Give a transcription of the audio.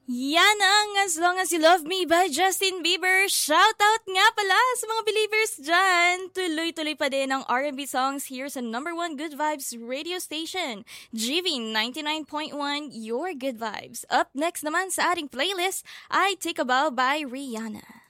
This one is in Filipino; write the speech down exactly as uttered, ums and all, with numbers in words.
Yan ang As Long As You Love Me by Justin Bieber. Shoutout nga pala sa mga believers dyan. Tuloy-tuloy pa din ang R and B songs here sa number one Good Vibes radio station. G V ninety-nine point one, Your Good Vibes. Up next naman sa ating playlist ay Take a Bow by Rihanna.